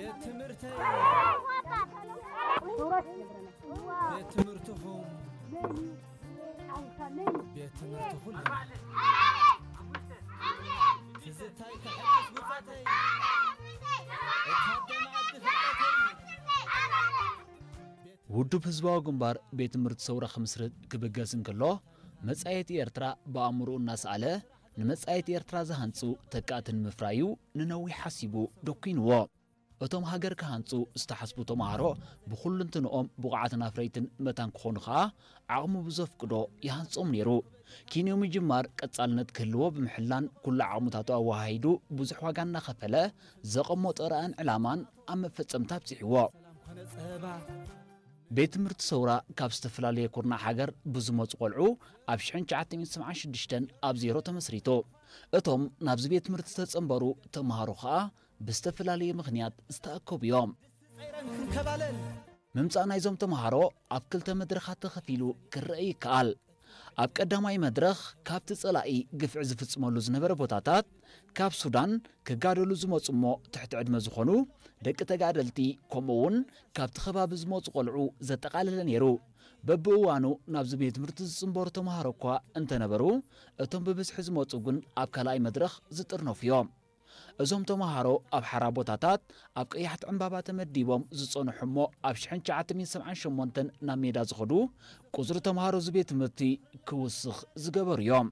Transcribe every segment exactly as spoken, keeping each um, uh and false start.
بتمرتي بتمرتهم بتمرتهم زتاي تحدث بفتي ውድብ ህዝባዊ ግንባር ቤት ምርት ሰውራ خمسرد ክበገስን ከሎ መጻየት ኤርትራ በአእምሮ እናስአለ ንመጻየት ኤርትራ ዘሃንጹ ተቃትን ምፍራዩ ንነዊ ሐሲቡ ዶኪንዎ እቶም ሃገር ከሃንጹ ዝተሐስቡ ተማሃሮ ብኹልንትንኦም ቡቕዓትን አፍረይትን መታን ክኾኑ ኸዓ ዓቕሙ ብዘፍቅዶ ይሃንጾም ነይሩ ኪንዮ ምጅማር ቀጻልነት ክህልዎ ብምሕላን ኩሉ ዓቕሙታቱ አዋሃይዱ ብዙሕ ዋጋ እናኸፈለ ዘቐመጦ ራእይን ዕላማን ኣብ መፈጸምታ ኣብጽሕዎ ቤት ምርት ሰውራ ካብ ዝተፈላልየ ኩርና ሃገር ብዝመጹ ቆልዑ ኣብ ألف وتسعمائة وسبعة وستين ኣብ ዜሮ ተመስሪቶ እቶም ናብዚ ቤት ምርት ተጸምበሩ ተማሃሮ ኸዓ ብዝተፈላልየ ምኽንያት ዝተኣከቡ እዮም ምምጻእ ናይዞም ተማሃሮ ኣብ ክልተ መድረኻት ተኸፊሉ ክረአ ይከኣል ኣብ ቀዳማይ መድረኽ ካብቲ ጸላኢ ግፍዕ ዝፍጽመሉ ዝነበረ ቦታታት ካብ ሱዳን ክጋደሉ ዝመጹ እሞ ትሕቲ ዕድመ ዝኾኑ ደቂ ተጋደልቲ ከምኡውን ካብቲ ከባቢ ዝመጹ ቆልዑ ዘጠቓለለ ነይሩ በብእዋኑ ናብዚ ቤት ምርት ዝጽምበሩ ተማሃሮ እኳ እንተነበሩ እቶም ብብዝሒ ዝመጹ ግን ኣብ ካልኣይ መድረኽ ዝጥርነፉ እዮም እዞም ተማሃሮ ኣብ ሓራ ቦታታት ኣብ ቀያሕቲ ዕምባባ ተመዲቦም ዝጸንሑ እሞ ኣብ ألف وتسعمائة وسبعة وثمانين ናብ ሜዳ ዝኸዱ ቁጽሪ ተማሃሮ ዝቤት ትምህርቲ ክውስኽ ዝገበሩ እዮም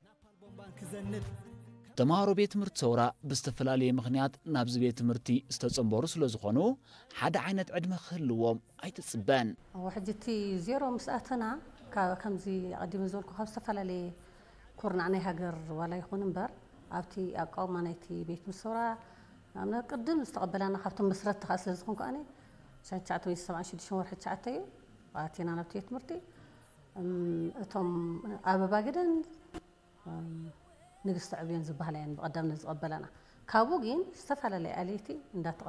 ተማሃሮ ቤት ትምህርቲ ሰውራ ብዝተፈላለየ ምኽንያት ናብዚ ቤት ትምህርቲ ዝተጸምበሩ ስለ ዝኾኑ ሓደ ዓይነት ዕድመ ክህልዎም ኣይትጽበን ወሕጅቲ ዜሮ ምስኣተና ከምዚ ቀዲም ዝበልኩ ካብ ዝተፈላለየ ኩርናዕ ናይ ሃገር ዋላ ይኹን እምበር ኣብቲ ኣቃውማ ናይቲ ቤት ምሰውራ ኣምና ቅድም ዝተቐበላና ካብቶም መስረት ተኻስ ስለዝኾን ከኣነ ألف وتسعمائة وسبعة وستين ወርሒ ትሽዓተ እዩ ኣቲና ናብቲ ቤት ትምህርቲ እቶም ኣበባ ገደን ንግስቲ ዕብየን ዝበሃላ እየን ብቐዳምነት ዝቐበላና ካብኡ ግን ዝተፈላለየ ኣልይቲ እንዳተ